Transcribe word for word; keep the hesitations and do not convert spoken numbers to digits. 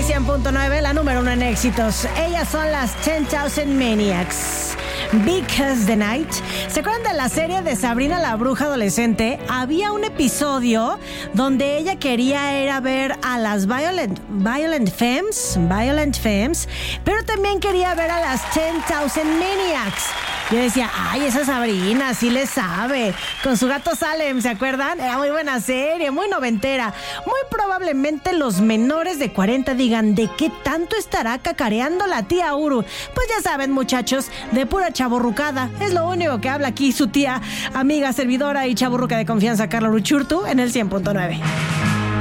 cien punto nueve, la número uno en éxitos. Ellas son las ten thousand Maniacs. Because the Night. ¿Se acuerdan de la serie de Sabrina la bruja adolescente? Había un episodio donde ella quería ir a ver a las Violent, Violent Femmes, Violent Femmes, pero también quería ver a las ten thousand Maniacs. Yo decía, ay, esa Sabrina sí le sabe. Con su gato Salem, ¿se acuerdan? Era muy buena serie, muy noventera. Muy probablemente los menores de cuarenta digan, ¿de qué tanto estará cacareando la tía Uru? Pues ya saben, muchachos, de pura chavorrucada. Es lo único que habla aquí su tía, amiga, servidora y chavorruca de confianza, Carla Uruchurtu, en el cien punto nueve.